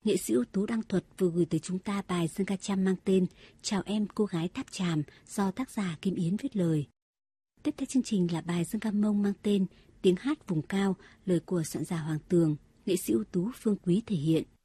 nghệ sĩ ưu tú Đăng Thuật vừa gửi tới chúng ta bài dân ca Chăm mang tên Chào em cô gái Tháp Chàm do tác giả Kim Yến viết lời. Tiếp theo chương trình là bài dân ca Mông mang tên Tiếng hát vùng cao, lời của soạn giả Hoàng Tường, nghệ sĩ ưu tú Phương Quý thể hiện.